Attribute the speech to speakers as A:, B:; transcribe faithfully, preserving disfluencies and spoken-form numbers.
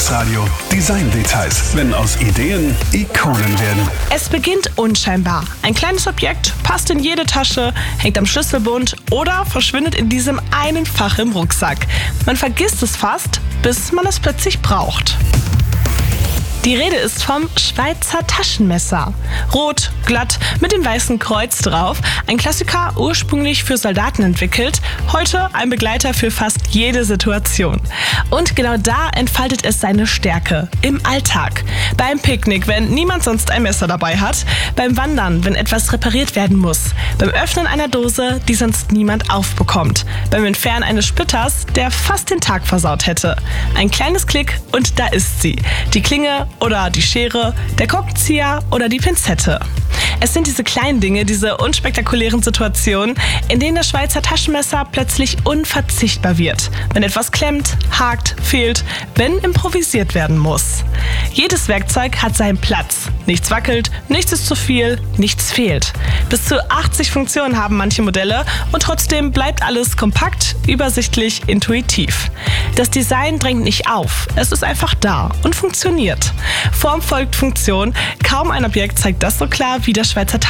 A: Alltagsradio. Design-Details, wenn aus Ideen Ikonen werden.
B: Es beginnt unscheinbar. Ein kleines Objekt passt in jede Tasche, hängt am Schlüsselbund oder verschwindet in diesem einen Fach im Rucksack. Man vergisst es fast, bis man es plötzlich braucht. Die Rede ist vom Schweizer Taschenmesser. Rot, glatt, mit dem weißen Kreuz drauf. Ein Klassiker, ursprünglich für Soldaten entwickelt. Heute ein Begleiter für fast jede Situation. Und genau da entfaltet es seine Stärke. Im Alltag. Beim Picknick, wenn niemand sonst ein Messer dabei hat. Beim Wandern, wenn etwas repariert werden muss. Beim Öffnen einer Dose, die sonst niemand aufbekommt. Beim Entfernen eines Splitters, der fast den Tag versaut hätte. Ein kleines Klick und da ist sie. Die Klinge oder die Schere, der Korkenzieher oder die Pinzette. Es sind diese kleinen Dinge, diese unspektakulären Situationen, in denen das Schweizer Taschenmesser plötzlich unverzichtbar wird. Wenn etwas klemmt, hakt, fehlt, wenn improvisiert werden muss. Jedes Werkzeug hat seinen Platz. Nichts wackelt, nichts ist zu viel, nichts fehlt. Bis zu achtzig Funktionen haben manche Modelle und trotzdem bleibt alles kompakt, übersichtlich, intuitiv. Das Design drängt nicht auf, es ist einfach da und funktioniert. Form folgt Funktion, kaum ein Objekt zeigt das so klar wie der Schweizer